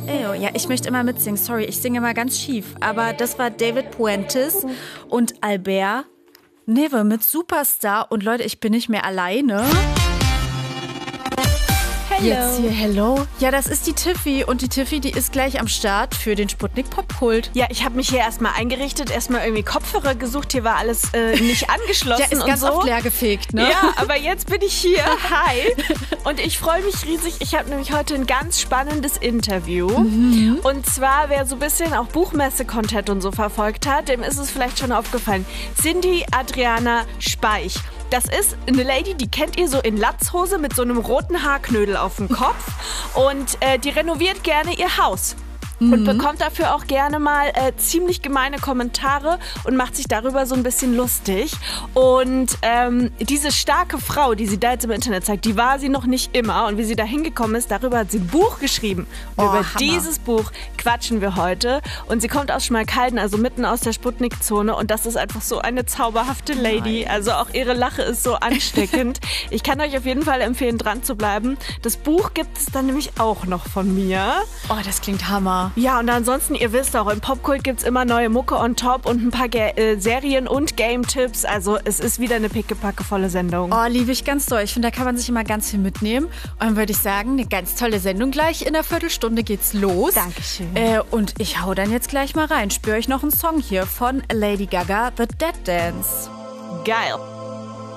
Eyo, ja, ich möchte immer mitsingen. Sorry, ich singe immer ganz schief. Aber das war David Puentes und Albert Neve mit Superstar. Und Leute, ich bin nicht mehr alleine. Jetzt hier, hello. Ja, das ist die Tiffy und die Tiffy, die ist gleich am Start für den Sputnik Popkult. Ja, ich habe mich hier erstmal eingerichtet, erstmal irgendwie Kopfhörer gesucht, hier war alles nicht angeschlossen ja, ist ganz oft leer gefegt, ne? Ja, aber jetzt bin ich hier, hi. Und ich freue mich riesig, ich habe nämlich heute ein ganz spannendes Interview. Und zwar, wer so ein bisschen auch Buchmesse-Content und so verfolgt hat, dem ist es vielleicht schon aufgefallen. Cindy Adriana Speich. Das ist eine Lady, die kennt ihr so in Latzhose mit so einem roten Haarknödel auf dem Kopf. Und die renoviert gerne ihr Haus. Und bekommt dafür auch gerne mal ziemlich gemeine Kommentare und macht sich darüber so ein bisschen lustig. Und diese starke Frau, die sie da jetzt im Internet zeigt, die war sie noch nicht immer. Und wie sie da hingekommen ist, darüber hat sie ein Buch geschrieben. Und über dieses Buch quatschen wir heute. Und sie kommt aus Schmalkalden, also mitten aus der Sputnik-Zone. Und das ist einfach so eine zauberhafte Lady. Also auch ihre Lache ist so ansteckend. Ich kann euch auf jeden Fall empfehlen, dran zu bleiben. Das Buch gibt es dann nämlich auch noch von mir. Oh, das klingt Hammer. Ja, und ansonsten, ihr wisst auch, im Popkult gibt's immer neue Mucke on top und ein paar Serien- und Game-Tipps. Also es ist wieder eine pickepackevolle Sendung. Oh, liebe ich ganz doll. Ich finde, da kann man sich immer ganz viel mitnehmen. Und dann würde ich sagen, eine ganz tolle Sendung gleich. In einer Viertelstunde geht's los. Dankeschön. Und ich hau dann jetzt gleich mal rein. Spüre euch noch einen Song hier von Lady Gaga, The Dead Dance. Geil.